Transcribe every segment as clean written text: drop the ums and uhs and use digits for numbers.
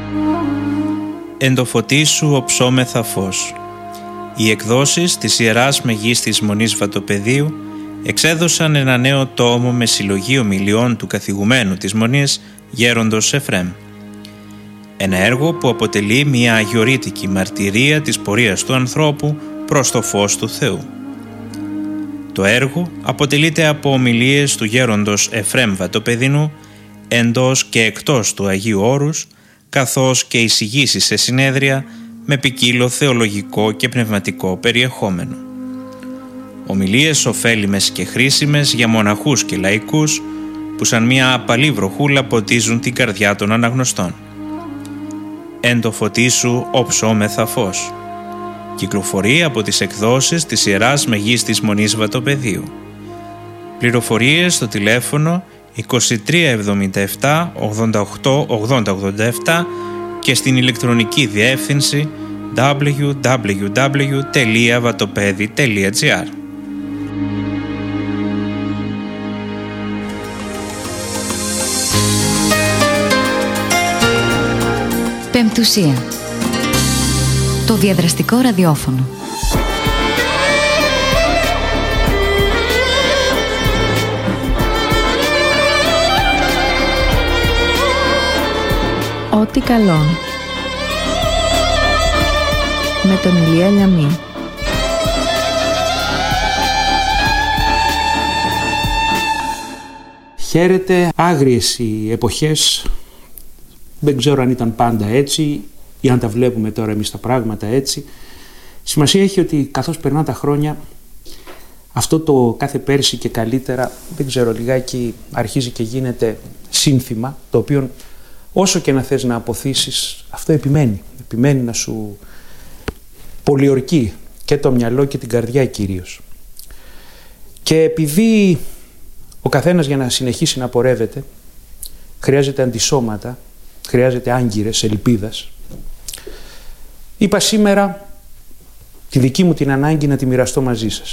Εν το φωτί σου οψόμεθα φως. Οι εκδόσεις της Ιεράς Μεγίστης Μονής Βατοπεδίου εξέδωσαν ένα νέο τόμο με συλλογή ομιλιών του καθηγουμένου της Μονής Γέροντος Εφρέμ. Ένα έργο που αποτελεί μια αγιορείτικη μαρτυρία της πορείας του ανθρώπου προς το φως του Θεού. Το έργο αποτελείται από ομιλίες του Γέροντος Εφρέμ Βατοπεδινού εντός και εκτός του Αγίου Όρους, καθώς και εισηγήσεις σε συνέδρια με ποικίλο θεολογικό και πνευματικό περιεχόμενο. Ομιλίες ωφέλιμες και χρήσιμες για μοναχούς και λαϊκούς που σαν μια απαλή βροχούλα ποτίζουν την καρδιά των αναγνωστών. Εν το φωτί σου οψόμεθα φως. Κυκλοφορεί από τις εκδόσεις της Ιεράς Μεγίστης Μονής Βατοπεδίου. Πληροφορίες στο τηλέφωνο 2377 88 8087 και στην ηλεκτρονική διεύθυνση www.vatopedi.gr. Πεμπτουσία. Το διαδραστικό ραδιόφωνο. Ό,τι καλόν. Με τον Ηλία Λιαμή. Χαίρετε, άγριες οι εποχές. Δεν ξέρω αν ήταν πάντα έτσι ή αν τα βλέπουμε τώρα εμείς τα πράγματα έτσι. Σημασία έχει ότι καθώς περνά τα χρόνια, αυτό το κάθε πέρσι και καλύτερα, δεν ξέρω, λιγάκι αρχίζει και γίνεται σύνθημα, το οποίο όσο και να θες να αποθήσεις, αυτό επιμένει. Επιμένει να σου πολιορκεί και το μυαλό και την καρδιά κυρίως. Και επειδή ο καθένας για να συνεχίσει να πορεύεται χρειάζεται αντισώματα, χρειάζεται άγκυρες ελπίδας, είπα σήμερα τη δική μου την ανάγκη να τη μοιραστώ μαζί σας.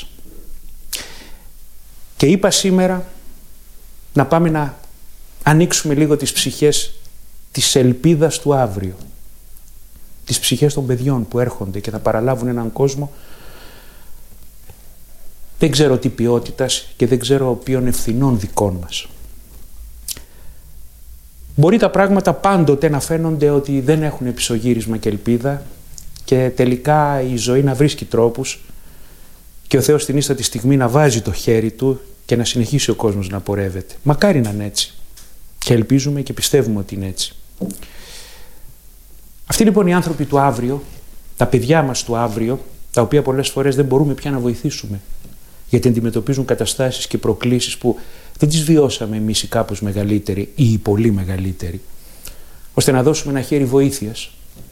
Και είπα σήμερα να πάμε να ανοίξουμε λίγο τις ψυχές της ελπίδας του αύριο. Τις ψυχές των παιδιών που έρχονται και θα παραλάβουν έναν κόσμο δεν ξέρω τι ποιότητας και δεν ξέρω ποιον ευθυνών δικών μας. Μπορεί τα πράγματα πάντοτε να φαίνονται ότι δεν έχουν επισωγύρισμα και ελπίδα και τελικά η ζωή να βρίσκει τρόπους και ο Θεός την ίστατη στιγμή να βάζει το χέρι Του και να συνεχίσει ο κόσμος να πορεύεται. Μακάρι να είναι έτσι. Και ελπίζουμε και πιστεύουμε ότι είναι έτσι. Αυτοί λοιπόν οι άνθρωποι του αύριο, τα παιδιά μας του αύριο, τα οποία πολλές φορές δεν μπορούμε πια να βοηθήσουμε, γιατί αντιμετωπίζουν καταστάσεις και προκλήσεις που δεν τις βιώσαμε εμείς οι κάπως μεγαλύτεροι ή οι πολύ μεγαλύτεροι, ώστε να δώσουμε ένα χέρι βοήθειας.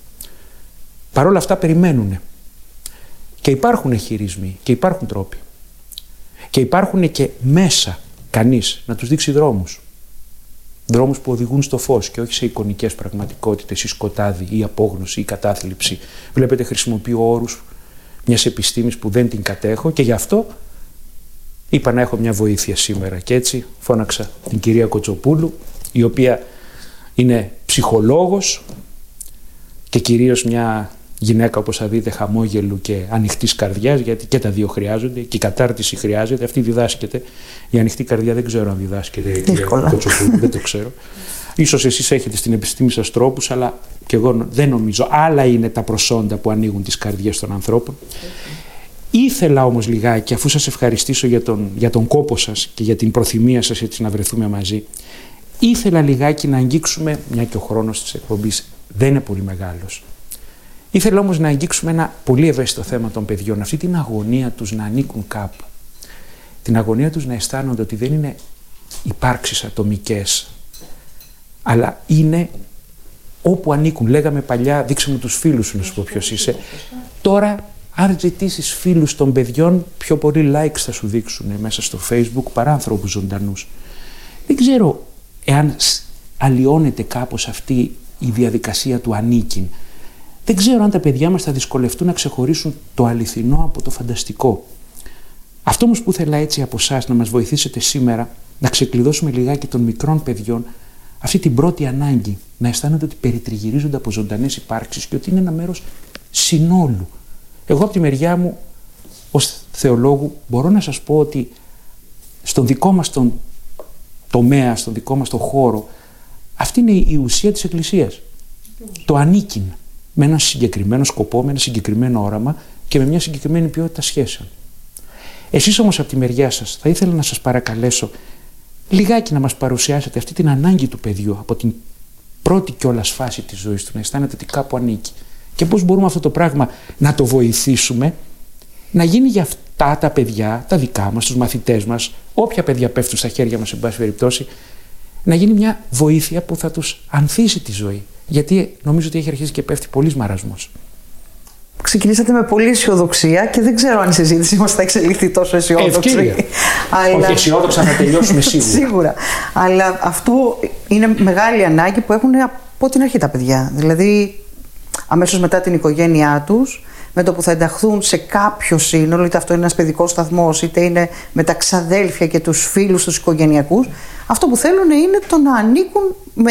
Παρ' όλα αυτά περιμένουν. Και υπάρχουν χειρισμοί και υπάρχουν τρόποι. Και υπάρχουν και μέσα κανείς να τους δείξει δρόμους. Δρόμους που οδηγούν στο φως και όχι σε εικονικές πραγματικότητες ή σκοτάδι ή απόγνωση ή κατάθλιψη. Βλέπετε, χρησιμοποιώ όρους μιας επιστήμης που δεν την κατέχω και γι' αυτό είπα να έχω μια βοήθεια σήμερα. Και έτσι φώναξα την κυρία Κοτσοπούλου, η οποία είναι ψυχολόγος και κυρίως μια γυναίκα, όπως θα δείτε, χαμόγελου και ανοιχτής καρδιάς, γιατί και τα δύο χρειάζονται και η κατάρτιση χρειάζεται. Αυτή διδάσκεται. Η ανοιχτή καρδιά δεν ξέρω αν διδάσκεται, κυρία Κοτσοπούλου, δεν το ξέρω. Ίσως εσείς έχετε στην επιστήμη σας τρόπους, αλλά και εγώ δεν νομίζω. Άλλα είναι τα προσόντα που ανοίγουν τις καρδιές των ανθρώπων. Ήθελα όμως λιγάκι, αφού σας ευχαριστήσω για τον κόπο σας και για την προθυμία σας έτσι να βρεθούμε μαζί, ήθελα λιγάκι να αγγίξουμε, μια και ο χρόνος της εκπομπής δεν είναι πολύ μεγάλος, ήθελα όμως να αγγίξουμε ένα πολύ ευαίσθητο θέμα των παιδιών, αυτή την αγωνία τους να ανήκουν κάπου. Την αγωνία τους να αισθάνονται ότι δεν είναι υπάρξεις ατομικές, αλλά είναι όπου ανήκουν. Λέγαμε παλιά, δείξε μου τους φίλους σου να σου πω ποιος είσαι. Τώρα, αν ζητήσεις φίλους των παιδιών, πιο πολύ likes θα σου δείξουν μέσα στο Facebook παρά ανθρώπους ζωντανούς. Δεν ξέρω εάν αλλοιώνεται κάπως αυτή η διαδικασία του ανήκειν. Δεν ξέρω αν τα παιδιά μας θα δυσκολευτούν να ξεχωρίσουν το αληθινό από το φανταστικό. Αυτό όμως που ήθελα έτσι από εσάς να μας βοηθήσετε σήμερα, να ξεκλειδώσουμε λιγάκι των μικρών παιδιών αυτή την πρώτη ανάγκη, να αισθάνονται ότι περιτριγυρίζονται από ζωντανές υπάρξεις και ότι είναι ένα μέρος συνόλου. Εγώ από τη μεριά μου, ως θεολόγου, μπορώ να σας πω ότι στον δικό μας τον τομέα, στον δικό μας τον χώρο, αυτή είναι η ουσία της Εκκλησίας. Το ανήκειν, με ένα συγκεκριμένο σκοπό, με ένα συγκεκριμένο όραμα και με μια συγκεκριμένη ποιότητα σχέσεων. Εσείς όμως από τη μεριά σας θα ήθελα να σας παρακαλέσω λιγάκι να μας παρουσιάσετε αυτή την ανάγκη του παιδιού από την πρώτη κιόλας φάση της ζωής του, να αισθάνεται ότι κάπου ανήκει. Και πώς μπορούμε αυτό το πράγμα να το βοηθήσουμε να γίνει για αυτά τα παιδιά, τα δικά μας, τους μαθητές μας, όποια παιδιά πέφτουν στα χέρια μας, εν πάση περιπτώσει, να γίνει μια βοήθεια που θα τους ανθίσει τη ζωή. Γιατί νομίζω ότι έχει αρχίσει και πέφτει πολύς μαρασμός. Ξεκινήσατε με πολύ αισιοδοξία και δεν ξέρω αν η συζήτηση μας θα εξελιχθεί τόσο αισιόδοξη. Αλλά... Όχι αισιόδοξα να τελειώσουμε σίγουρα. Σίγουρα. Αλλά αυτό είναι μεγάλη ανάγκη που έχουν από την αρχή τα παιδιά. Δηλαδή, αμέσως μετά την οικογένειά τους, με το που θα ενταχθούν σε κάποιο σύνολο, είτε αυτό είναι ένας παιδικός σταθμός, είτε είναι με τα ξαδέλφια και τους φίλους τους οικογενειακούς, αυτό που θέλουν είναι το να ανήκουν με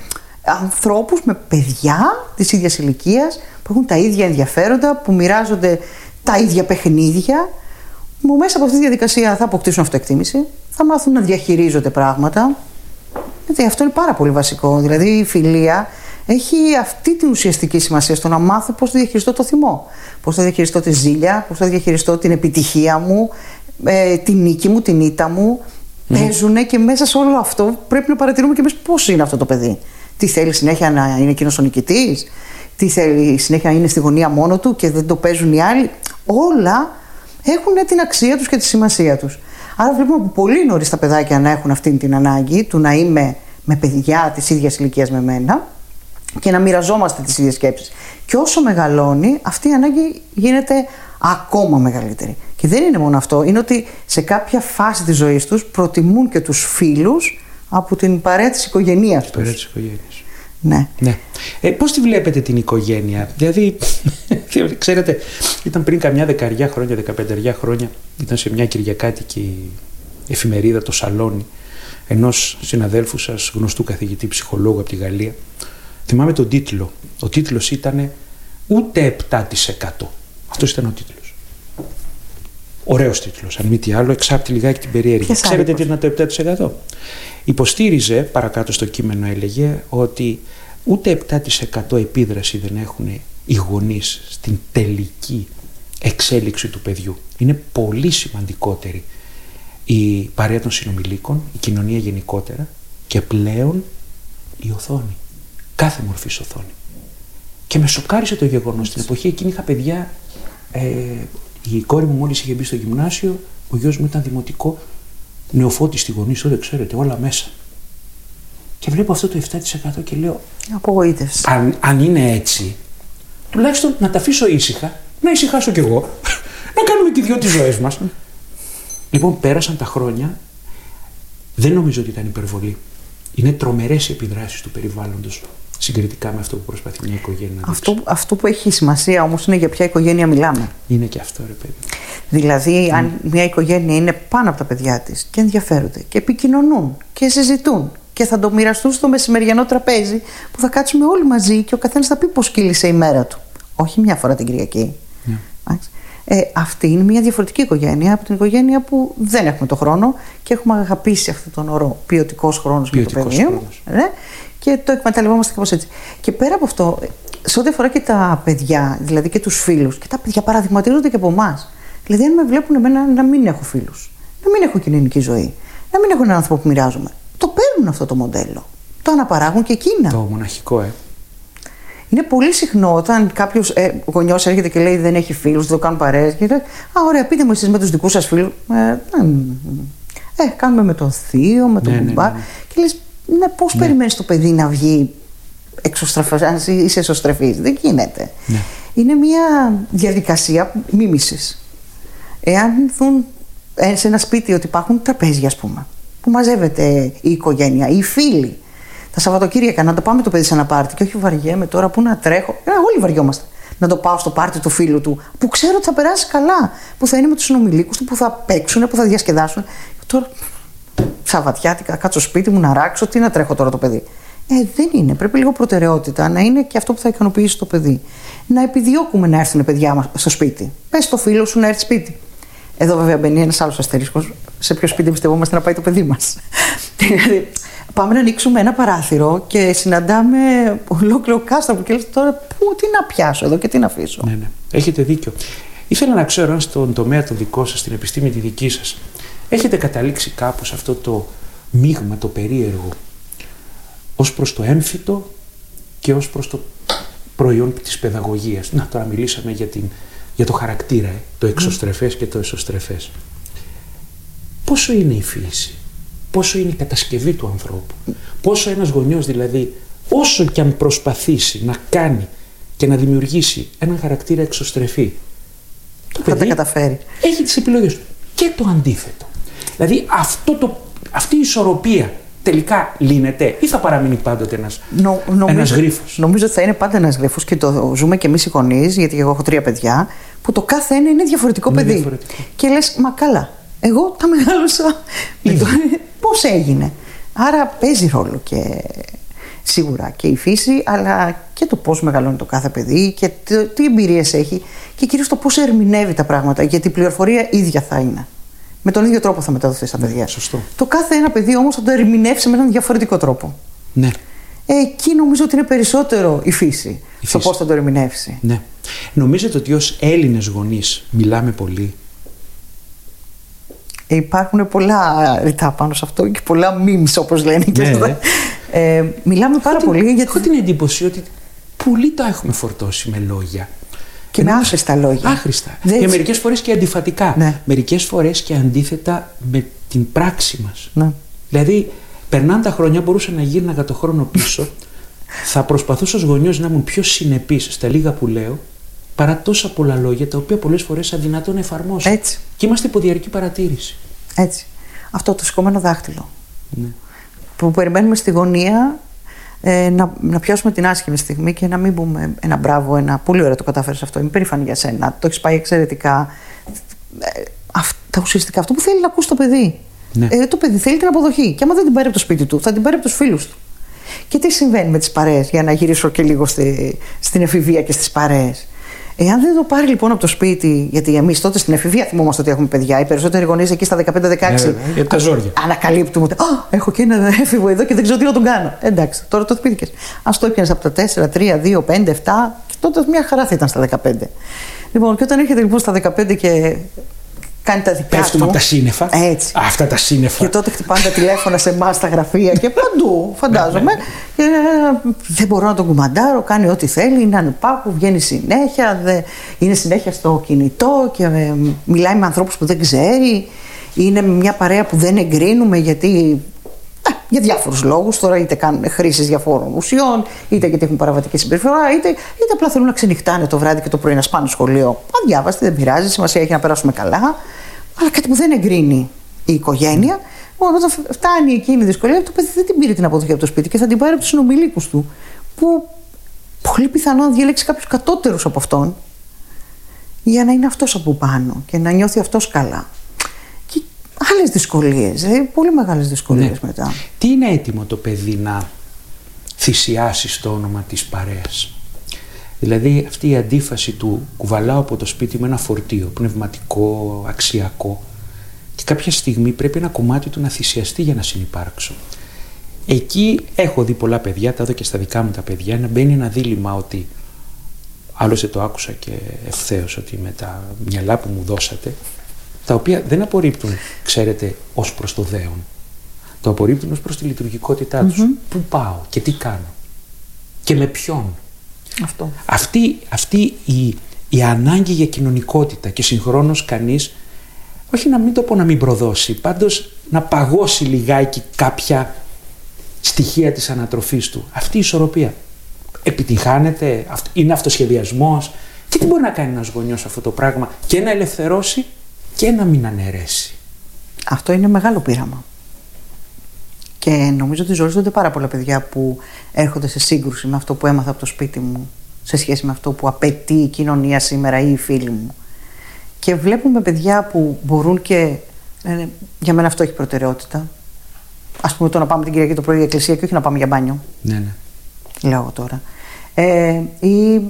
ανθρώπους, με παιδιά της ίδιας ηλικίας, που έχουν τα ίδια ενδιαφέροντα, που μοιράζονται τα ίδια παιχνίδια, που μέσα από αυτή τη διαδικασία θα αποκτήσουν αυτοεκτίμηση, θα μάθουν να διαχειρίζονται πράγματα. Γιατί αυτό είναι πάρα πολύ βασικό. Δηλαδή η φιλία έχει αυτή την ουσιαστική σημασία στο να μάθω πώς θα διαχειριστώ το θυμό, πώς θα διαχειριστώ τη ζήλια, πώς θα διαχειριστώ την επιτυχία μου, την νίκη μου, την ήττα μου. Παίζουνε και μέσα σε όλο αυτό πρέπει να παρατηρούμε και εμείς πώς είναι αυτό το παιδί. Τι θέλει συνέχεια να είναι εκείνος ο νικητής, τι θέλει συνέχεια να είναι στη γωνία μόνο του και δεν το παίζουν οι άλλοι. Όλα έχουν την αξία τους και τη σημασία τους. Άρα βλέπουμε από πολύ νωρίς τα παιδάκια να έχουν αυτή την ανάγκη του να είμαι με παιδιά της ίδιας ηλικίας με μένα και να μοιραζόμαστε τις ίδιες σκέψεις. Και όσο μεγαλώνει, αυτή η ανάγκη γίνεται ακόμα μεγαλύτερη. Και δεν είναι μόνο αυτό, είναι ότι σε κάποια φάση της ζωής τους προτιμούν και τους φίλους από την παρέα της οικογένειας τους. Παρέα της οικογένειας. Ναι. Ναι. Πώς τη βλέπετε την οικογένεια? Δηλαδή, ξέρετε, ήταν πριν καμιά 10 χρόνια, 15 χρόνια, ήταν σε μια κυριακάτικη εφημερίδα, το Σαλόνι, ενός συναδέλφου σας, γνωστού καθηγητή ψυχολόγου από τη Γαλλία. Θυμάμαι τον τίτλο. Ο τίτλος ήταν «Ούτε 7%». Αυτός ήταν ο τίτλος. Ωραίος τίτλος, αν μη τι άλλο, εξάπτει λιγάκι την περιέργεια. Ξέρετε τι ήταν το 7%? Υποστήριζε, παρακάτω στο κείμενο έλεγε, ότι ούτε 7% επίδραση δεν έχουν οι γονείς στην τελική εξέλιξη του παιδιού. Είναι πολύ σημαντικότερη η παρέα των συνομιλίκων, η κοινωνία γενικότερα και πλέον η οθόνη. Κάθε μορφής οθόνη. Και με σοκάρισε το γεγονός. Στην εποχή εκείνη είχα παιδιά, η κόρη μου μόλις είχε μπει στο γυμνάσιο, ο γιος μου ήταν δημοτικό, νεοφώτιστη γονείς, όλα ξέρετε, όλα μέσα. Και βλέπω αυτό το 7% και λέω, απογοήτευση. Αν είναι έτσι, τουλάχιστον να τα αφήσω ήσυχα, να ησυχάσω κι εγώ, να κάνουμε και δυο τις ζωές μας. Λοιπόν, πέρασαν τα χρόνια, δεν νομίζω ότι ήταν υπερβολή. Είναι τρομερές οι επιδράσεις του περιβάλλοντος συγκριτικά με αυτό που προσπαθεί μια οικογένεια να δείξει. Αυτό που έχει σημασία όμως είναι για ποια οικογένεια μιλάμε. Είναι και αυτό, ρε παιδί. Δηλαδή, αν μια οικογένεια είναι πάνω από τα παιδιά της και ενδιαφέρονται και επικοινωνούν και συζητούν και θα το μοιραστούν στο μεσημεριανό τραπέζι που θα κάτσουμε όλοι μαζί και ο καθένας θα πει πώς κύλησε η μέρα του. Όχι μια φορά την Κυριακή. Αυτή είναι μια διαφορετική οικογένεια από την οικογένεια που δεν έχουμε το χρόνο και έχουμε αγαπήσει αυτόν τον όρο ποιοτικός χρόνος με το παιδί μου. Και το εκμεταλλευόμαστε κάπως έτσι. Και πέρα από αυτό, σε ό,τι αφορά και τα παιδιά, δηλαδή και τους φίλους, και τα παιδιά παραδειγματίζονται και από εμάς. Δηλαδή, αν με βλέπουν εμένα να μην έχω φίλους, να μην έχω κοινωνική ζωή, να μην έχω έναν άνθρωπο που μοιράζομαι, το παίρνουν αυτό το μοντέλο. Το αναπαράγουν και εκείνα. Το μοναχικό, Είναι πολύ συχνό όταν κάποιος γονιός έρχεται και λέει δεν έχει φίλους, δεν το κάνουν παρέες. Και λέει, ωραία, πείτε μου εσείς με τους δικούς σας φίλους. Κάνουμε με τον θείο, με τον μπουμπά. Και λες, πώς περιμένεις το παιδί να βγει εξωστρεφής, αν είσαι εσωστρεφής? Δεν γίνεται. Ναι. Είναι μια διαδικασία μίμησης. Εάν δουν σε ένα σπίτι ότι υπάρχουν τραπέζια, ας πούμε, που μαζεύεται η οικογένεια, οι φίλοι, τα Σαββατοκύριακα να το πάμε το παιδί σε ένα πάρτι και όχι βαριέμαι τώρα που να τρέχω. Όλοι βαριόμαστε. Να το πάω στο πάρτι του φίλου του, που ξέρω ότι θα περάσει καλά, που θα είναι με τους συνομιλίκους του, που θα παίξουν, που θα διασκεδάσουν. Τώρα Σαββατιάτικα, κάτσω σπίτι μου να ράξω, τι να τρέχω τώρα το παιδί. Δεν είναι. Πρέπει λίγο προτεραιότητα να είναι και αυτό που θα ικανοποιήσει το παιδί. Να επιδιώκουμε να έρθουν παιδιά μας στο σπίτι. Πες στο φίλο σου να έρθει σπίτι. Εδώ βέβαια μπαίνει ένας άλλος αστερίσκος. Σε ποιο σπίτι εμπιστευόμαστε να πάει το παιδί μας. Δηλαδή, πάμε να ανοίξουμε ένα παράθυρο και συναντάμε ολόκληρο κάστρο που λέει τώρα τι να πιάσω εδώ και τι να αφήσω. Ναι. Έχετε δίκιο. Ήθελα να ξέρω αν στον τομέα το δικό σας, στην επιστήμη τη δική σας, έχετε καταλήξει κάπου σε αυτό το μείγμα, το περίεργο, ως προς το έμφυτο και ως προς το προϊόν της παιδαγωγίας. Να, τώρα μιλήσαμε για το χαρακτήρα, το εξωστρεφές και το εσωστρεφές. Πόσο είναι η φύση, πόσο είναι η κατασκευή του ανθρώπου, πόσο ένας γονιός δηλαδή, όσο κι αν προσπαθήσει να κάνει και να δημιουργήσει έναν χαρακτήρα εξωστρεφή, το παιδί θα τα καταφέρει. Έχει τις επιλογές του. Και το αντίθετο. Δηλαδή αυτή η ισορροπία τελικά λύνεται ή θα παραμείνει πάντοτε ένας γρίφος? Νομίζω ότι θα είναι πάντα ένας γρίφος και το ζούμε και εμείς οι γονείς, γιατί εγώ έχω 3 παιδιά, που το κάθε ένα είναι διαφορετικό παιδί. Διαφορετικό. Και λες, μα καλά, εγώ τα μεγάλωσα. Πώς έγινε? Άρα παίζει ρόλο και σίγουρα και η φύση, αλλά και το πώς μεγαλώνει το κάθε παιδί και τι εμπειρίες έχει και κυρίως το πώς ερμηνεύει τα πράγματα, γιατί η πληροφορία ίδια θα είναι. Με τον ίδιο τρόπο θα μεταδοθεί στα παιδιά. Σωστό. Το κάθε ένα παιδί όμως θα το ερμηνεύσει με έναν διαφορετικό τρόπο. Ναι. Εκεί νομίζω ότι είναι περισσότερο η φύση. Στο πώς θα το ερμηνεύσει. Ναι. Νομίζετε ότι ως Έλληνες γονείς μιλάμε πολύ? Υπάρχουν πολλά ρητά πάνω σε αυτό και πολλά memes, όπως λένε. Ναι. Μιλάμε πάρα πολύ. Γιατί... Έχω την εντύπωση ότι πολύ τα έχουμε φορτώσει με λόγια. Και με άχρηστα λόγια. Άχρηστα. Και μερικές φορές και αντιφατικά. Ναι. Μερικές φορές και αντίθετα με την πράξη μας. Ναι. Δηλαδή, περνάνε τα χρόνια, μπορούσα να γύρναγα το χρόνο πίσω, θα προσπαθούσα ως γονιός να ήμουν πιο συνεπής στα λίγα που λέω, παρά τόσα πολλά λόγια, τα οποία πολλές φορές αδυνατόν να εφαρμόσω. Έτσι. Και είμαστε υπό διαρκή παρατήρηση. Έτσι. Αυτό το σηκωμένο δάχτυλο. Ναι. Που περιμένουμε στη γωνία να πιάσουμε την άσχημη στιγμή και να μην πούμε ένα μπράβο, πολύ ωραίο το κατάφερες αυτό, είμαι περήφανη για σένα, το έχεις πάει εξαιρετικά. Τα ουσιαστικά αυτό που θέλει να ακούσει το παιδί. Ναι. Το παιδί θέλει την αποδοχή. Και άμα δεν την πάρει από το σπίτι του, θα την πάρει από τους φίλους του. Και τι συμβαίνει με τις παρέες, για να γυρίσω και λίγο στην εφηβεία και στις παρέες. Εάν δεν το πάρει λοιπόν από το σπίτι, γιατί εμείς τότε στην εφηβεία θυμόμαστε ότι έχουμε παιδιά, οι περισσότεροι γονείς εκεί στα 15-16 τα ζόρια. Ανακαλύπτουμε ότι έχω και ένα έφηβο εδώ και δεν ξέρω τι να τον κάνω. Εντάξει, τώρα το θυμήθηκες. Αν το έπιανες από τα 4, 3, 2, 5, 7, και τότε μια χαρά θα ήταν στα 15. Λοιπόν, και όταν έρχεται λοιπόν στα 15 και κάνει τα δικά πέφτουμε από τα σύννεφα. Έτσι. Αυτά τα σύννεφα. Και τότε χτυπάνε τα τηλέφωνα σε εμάς, στα γραφεία και παντού, φαντάζομαι. Και δεν μπορώ να τον κουμαντάρω, κάνει ό,τι θέλει, είναι ανυπάκου, βγαίνει συνέχεια, είναι συνέχεια στο κινητό και μιλάει με ανθρώπους που δεν ξέρει. Είναι μια παρέα που δεν εγκρίνουμε γιατί. Για διάφορους λόγους, τώρα είτε κάνουν χρήσεις διαφόρων ουσιών, είτε γιατί έχουν παραβατική συμπεριφορά, είτε απλά θέλουν να ξενυχτάνε το βράδυ και το πρωί να σπάνε στο σχολείο. Αδιάβαστοι, δεν πειράζει, σημασία έχει να περάσουμε καλά. Αλλά κάτι που δεν εγκρίνει η οικογένεια, όταν φτάνει εκείνη η δυσκολία, το παιδί δεν την πήρε την αποδοχή από το σπίτι και θα την πάρει από τους συνομιλίκους του. Που πολύ πιθανό να διαλέξει κάποιους κατώτερους από αυτόν για να είναι αυτός από πάνω και να νιώθει αυτός καλά. Άλλες δυσκολίες, πολύ μεγάλες δυσκολίες μετά. Τι είναι έτοιμο το παιδί να θυσιάσει στο όνομα της παρέας? Δηλαδή αυτή η αντίφαση του κουβαλάω από το σπίτι με ένα φορτίο πνευματικό, αξιακό, και κάποια στιγμή πρέπει ένα κομμάτι του να θυσιαστεί για να συνυπάρξω. Εκεί έχω δει πολλά παιδιά, τα δω και στα δικά μου τα παιδιά, να μπαίνει ένα δίλημμα ότι άλλωστε το άκουσα και ευθέως, ότι με τα μυαλά που μου δώσατε, τα οποία δεν απορρίπτουν, ξέρετε, ως προς το δέον. Το απορρίπτουν ως προς τη λειτουργικότητά τους. Πού πάω και τι κάνω και με ποιον. Αυτό. Αυτή η ανάγκη για κοινωνικότητα και συγχρόνως κανείς, όχι να μην το πω να μην προδώσει, πάντως να παγώσει λιγάκι κάποια στοιχεία της ανατροφής του. Αυτή η ισορροπία επιτυγχάνεται, είναι αυτοσχεδιασμός, και τι μπορεί να κάνει ένας γονιός αυτό το πράγμα, και να ελευθερώσει και να μην αναιρέσει. Αυτό είναι μεγάλο πείραμα. Και νομίζω ότι ζορίζονται πάρα πολλά παιδιά που έρχονται σε σύγκρουση με αυτό που έμαθα από το σπίτι μου, σε σχέση με αυτό που απαιτεί η κοινωνία σήμερα ή οι φίλοι μου. Και βλέπουμε παιδιά που μπορούν και για μένα αυτό έχει προτεραιότητα. Ας πούμε το να πάμε την Κυριακή το πρωί για εκκλησία και όχι να πάμε για μπάνιο. Ναι. Λέω εγώ τώρα. Ή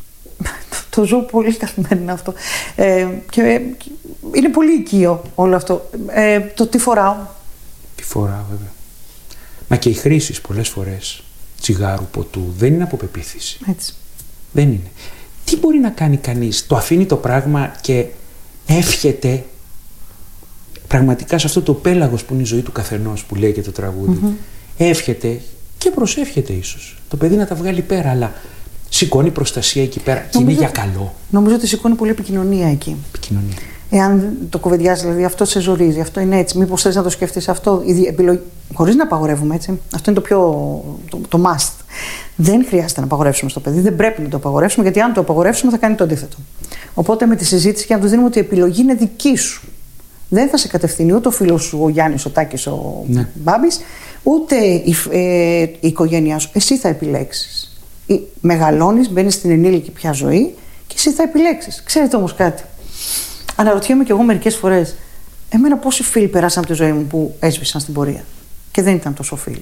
το ζω πολύ καθημερινά αυτό. Και είναι πολύ οικείο όλο αυτό. Το τι φοράω. Τι φοράω, βέβαια. Μα και οι χρήσεις πολλές φορές τσιγάρου, ποτού, δεν είναι από πεποίθηση. Έτσι. Δεν είναι. Τι μπορεί να κάνει κανείς? Το αφήνει το πράγμα και εύχεται πραγματικά σε αυτό το πέλαγος που είναι η ζωή του καθενός, που λέει και το τραγούδι. Εύχεται και προσεύχεται ίσως το παιδί να τα βγάλει πέρα, αλλά σηκώνει προστασία εκεί πέρα και είναι για καλό. Νομίζω ότι σηκώνει πολύ επικοινωνία εκεί. Επικοινωνία. Εάν το κουβεντιάζει, δηλαδή αυτό σε ζορίζει, αυτό είναι έτσι, μήπως θες να το σκεφτείς αυτό, χωρίς να απαγορεύουμε, έτσι. Αυτό είναι το must. Δεν χρειάζεται να απαγορεύσουμε στο παιδί, δεν πρέπει να το απαγορεύσουμε, γιατί αν το απαγορεύσουμε θα κάνει το αντίθετο. Οπότε με τη συζήτηση και να του δίνουμε ότι η επιλογή είναι δική σου. Δεν θα σε κατευθύνει ούτε ο φίλος σου, ο Γιάννης, ο Τάκης, ο Μπάμπης, ούτε η οικογένειά σου. Εσύ θα επιλέξεις. Μεγαλώνεις, μπαίνεις στην ενήλικη πια ζωή και εσύ θα επιλέξεις. Ξέρετε όμως κάτι. Αναρωτιέμαι κι εγώ μερικές φορές, εμένα πόσοι φίλοι περάσαν από τη ζωή μου που έσβησαν στην πορεία και δεν ήταν τόσο φίλοι.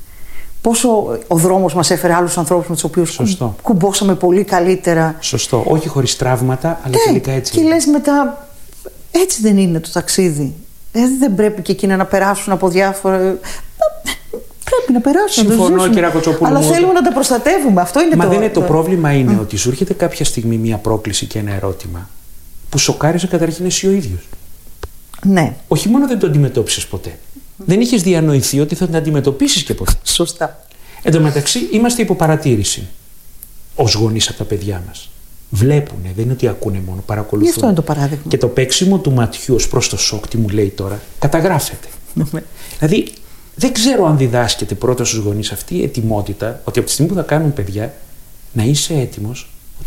Πόσο ο δρόμος μας έφερε άλλους ανθρώπους με τους οποίους κουμπώσαμε πολύ καλύτερα. Σωστό. Όχι χωρίς τραύματα, αλλά τελικά έτσι. Και λες μετά, έτσι δεν είναι το ταξίδι. Δεν πρέπει και εκείνα να περάσουν από διάφορα. Πρέπει να περάσουν. Συμφωνώ, κύριε Κοτσοπούλου. Αλλά θέλουμε να τα προστατεύουμε. Αυτό είναι δεν είναι το πρόβλημα είναι ότι σου έρχεται κάποια στιγμή μια πρόκληση και ένα ερώτημα που σοκάριζε καταρχήν εσύ ο ίδιος. Ναι. Όχι μόνο δεν το αντιμετώπισες ποτέ. Δεν είχες διανοηθεί ότι θα την αντιμετωπίσεις και ποτέ. Σωστά. Εν τω μεταξύ, είμαστε υποπαρατήρηση ως γονείς από τα παιδιά μας. Βλέπουνε, δεν είναι ότι ακούνε μόνο, παρακολουθούν. Γι' αυτό είναι το παράδειγμα. Και το παίξιμο του ματιού ως προς το σοκ, τι μου λέει τώρα, καταγράφεται. Δηλαδή, δεν ξέρω αν διδάσκεται πρώτα στους γονείς αυτή η ετοιμότητα, ότι από τη στιγμή που θα κάνουν παιδιά, να είσαι έτοιμος